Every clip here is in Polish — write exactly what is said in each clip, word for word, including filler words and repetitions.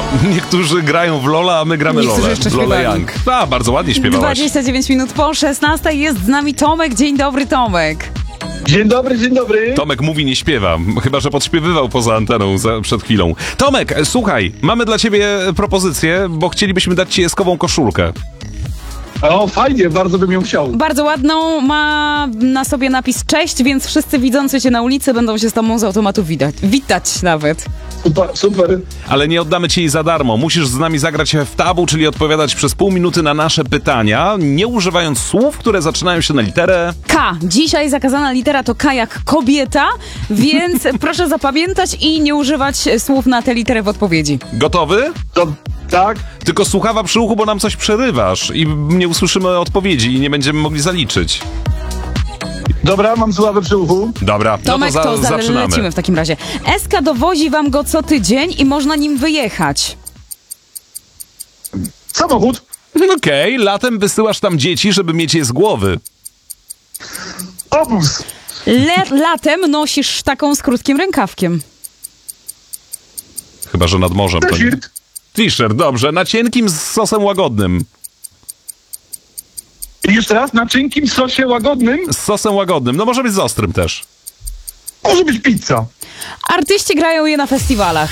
Niektórzy grają w Lola, a my gramy Niektórzy Lola. jeszcze Lola śpiewają. Young. A, bardzo ładnie śpiewałaś. dwadzieścia dziewięć minut po szesnastej jest z nami Tomek. Dzień dobry, Tomek. Dzień dobry, dzień dobry. Tomek mówi, nie śpiewa, chyba że podśpiewywał poza anteną za, przed chwilą. Tomek, słuchaj, mamy dla ciebie propozycję, bo chcielibyśmy dać ci eskową koszulkę. O, fajnie, bardzo bym ją chciał. Bardzo ładną, ma na sobie napis cześć, więc wszyscy widzący cię na ulicy będą się z tobą z automatu widać, witać nawet. Super, super. Ale nie oddamy ci jej za darmo. Musisz z nami zagrać w tabu, czyli odpowiadać przez pół minuty na nasze pytania, nie używając słów, które zaczynają się na literę K. Dzisiaj zakazana litera to K jak kobieta, więc proszę zapamiętać i nie używać słów na tę literę w odpowiedzi. Gotowy? To, tak? Tylko słuchawa przy uchu, bo nam coś przerywasz i nie usłyszymy odpowiedzi i nie będziemy mogli zaliczyć. Dobra, mam sławę przy uchu. Dobra, Tomek, no to, za, to za- zaczynamy. lecimy w takim razie. Eska dowozi wam go co tydzień i można nim wyjechać. Samochód. Okej, okay, latem wysyłasz tam dzieci, żeby mieć je z głowy. Obóz. Le- latem nosisz taką z krótkim rękawkiem. Chyba że nad morzem. To nie... T-shirt. T-shirt, dobrze, na cienkim z sosem łagodnym. I jeszcze raz, na cienkim sosie łagodnym Z sosem łagodnym, no może być z ostrym też. może być pizza. Artyści grają je na festiwalach.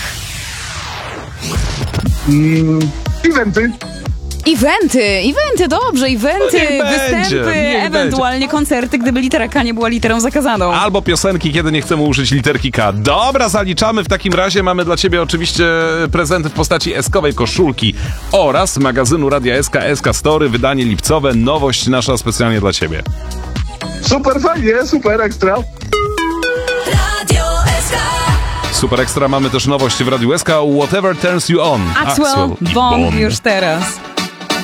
Mm, eventy. Eventy, eventy, dobrze, eventy, No niech będzie, występy, niech ewentualnie koncerty, gdyby litera K nie była literą zakazaną. Albo piosenki, kiedy nie chcemy użyć literki K. Dobra, zaliczamy. W takim razie mamy dla ciebie oczywiście prezenty w postaci eskowej koszulki oraz magazynu Radia S K, S K Story, wydanie lipcowe, nowość nasza specjalnie dla ciebie. Super fajnie, super ekstra. Radio S K. Super ekstra, mamy też nowość w Radiu S K, Whatever Turns You On. Axwell, i Bond Bond. już teraz.